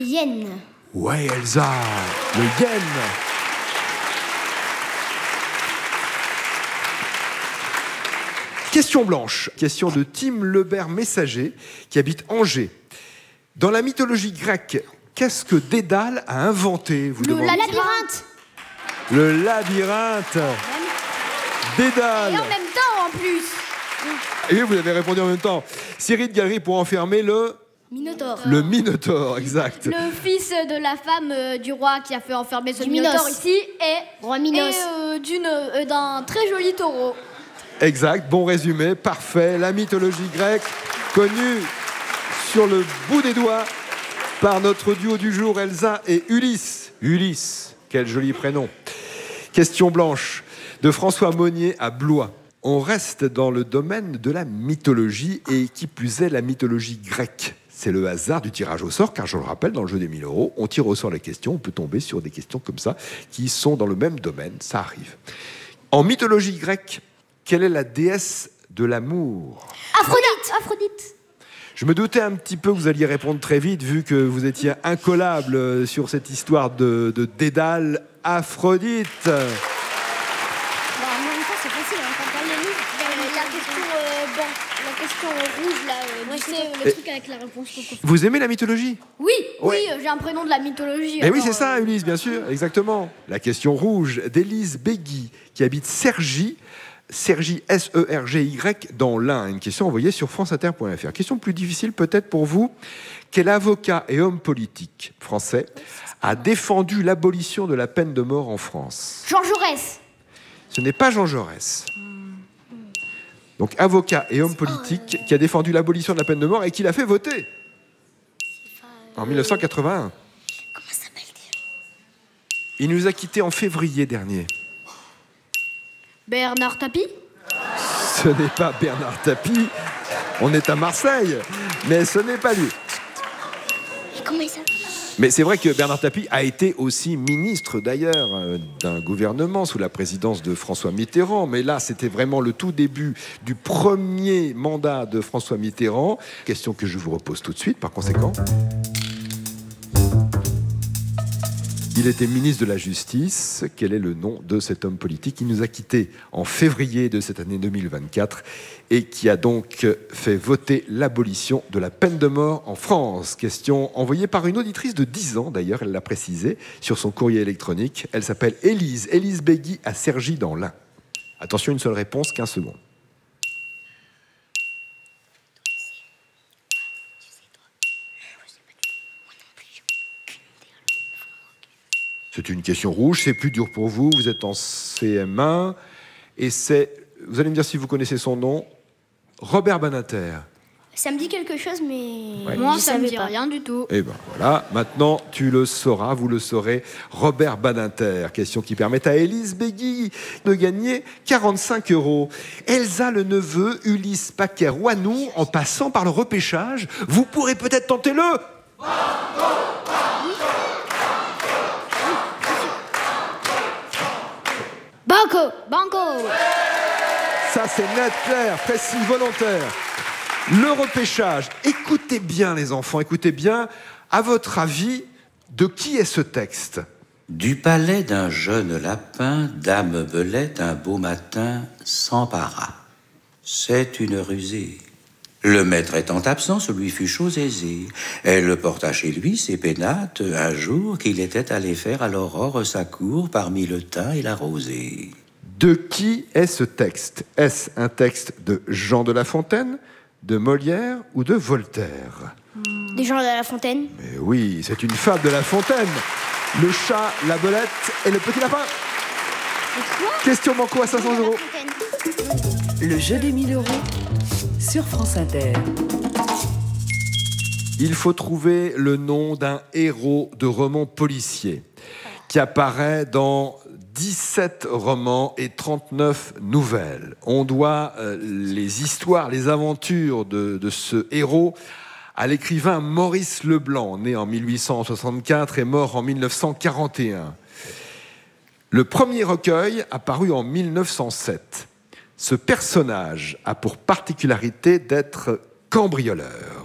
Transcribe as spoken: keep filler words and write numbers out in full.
Yen. Ouais, Elsa, le yen. Question blanche. Question de Tim Lebert Messager, qui habite Angers. Dans la mythologie grecque, qu'est-ce que Dédale a inventé, vous Le demandez ? labyrinthe. Le labyrinthe. Dédale. Et en même temps, en plus. Et oui, vous avez répondu en même temps. Série de galeries pour enfermer le... Minotaure. Le Minotaure, exact. Le fils de la femme euh, du roi qui a fait enfermer ce Du Minotaure Minos. ici est, Roi Minos. est, euh, d'une, euh, d'un très joli taureau. Exact, bon résumé, parfait. La mythologie grecque, connue sur le bout des doigts par notre duo du jour, Elsa et Ulysse. Ulysse, quel joli prénom. Question blanche de François Monnier à Blois. On reste dans le domaine de la mythologie et qui plus est la mythologie grecque. C'est le hasard du tirage au sort, car je le rappelle, dans le jeu des mille euros, on tire au sort les questions, on peut tomber sur des questions comme ça, qui sont dans le même domaine, ça arrive. En mythologie grecque, quelle est la déesse de l'amour ? Aphrodite. Aphrodite. Je me doutais un petit peu que vous alliez répondre très vite, vu que vous étiez incollable sur cette histoire de, de Dédale, Aphrodite. Bon, en même temps, c'est facile, on entend pas les livres. La question, euh, bon, la question rouge, là, euh, tu sais, euh, le Et- truc avec la réponse qu'on peut. Vous aimez la mythologie ? Oui, Ouais. oui, euh, j'ai un prénom de la mythologie. Eh oui, alors, c'est ça, euh, Ulysse, bien sûr, exactement. La question rouge d'Élise Begui, qui habite Cergy, Cergy, S E R G Y, dans l'Ain. Une question envoyée sur franceinter point f r. Question plus difficile peut-être pour vous. Quel avocat et homme politique français a défendu l'abolition de la peine de mort en France ? Jean Jaurès. Ce n'est pas Jean Jaurès. Donc, avocat et homme politique qui a défendu l'abolition de la peine de mort et qui l'a fait voter en mille neuf cent quatre-vingt-un. Comment s'appelle-t-il ? Il nous a quittés en février dernier. Bernard Tapie. Ce n'est pas Bernard Tapie. On est à Marseille, mais ce n'est pas lui. Et comment il s'appelle ? Mais c'est vrai que Bernard Tapie a été aussi ministre d'ailleurs euh, d'un gouvernement sous la présidence de François Mitterrand. Mais là, c'était vraiment le tout début du premier mandat de François Mitterrand. Question que je vous repose tout de suite, par conséquent. Il était ministre de la Justice. Quel est le nom de cet homme politique qui nous a quittés en février de cette année deux mille vingt-quatre et qui a donc fait voter l'abolition de la peine de mort en France? Question envoyée par une auditrice de dix ans, d'ailleurs, elle l'a précisé, sur son courrier électronique. Elle s'appelle Élise, Élise Begui à Cergy dans l'Ain. Attention, une seule réponse, quinze secondes. C'est une question rouge, c'est plus dur pour vous, vous êtes en C M un, et c'est, vous allez me dire si vous connaissez son nom, Robert Badinter. Ça me dit quelque chose, mais... Ouais. Moi, je ça me savais dit pas. rien du tout. Et ben voilà, maintenant tu le sauras, vous le saurez, Robert Badinter. Question qui permet à Élise Begui de gagner quarante-cinq euros. Elsa le neveu, Ulysse Paquet-Roinou, en passant par le repêchage, vous pourrez peut-être tenter le... Banco, banco. Ça c'est net, clair, précis, volontaire. Le repêchage. Écoutez bien les enfants, écoutez bien. À votre avis, de qui est ce texte ? Du palais d'un jeune lapin, Dame Belette, un beau matin, s'empara. C'est une rusée. Le maître étant absent, ce lui fut chose aisée. Elle porta chez lui ses pénates un jour qu'il était allé faire à l'aurore sa cour parmi le thym et la rosée. De qui est ce texte ? Est-ce un texte de Jean de La Fontaine, de Molière ou de Voltaire ? Des gens de La Fontaine. Mais oui, c'est une fable de La Fontaine. Le chat, la belette et le petit lapin. Question banco à cinq cents euros. Le jeu des mille euros sur France Inter. Il faut trouver le nom d'un héros de roman policier qui apparaît dans dix-sept romans et trente-neuf nouvelles. On doit euh, les histoires, les aventures de, de ce héros à l'écrivain Maurice Leblanc, né en mille huit cent soixante-quatre et mort en mille neuf cent quarante et un. Le premier recueil a paru en mille neuf cent sept. Ce personnage a pour particularité d'être cambrioleur.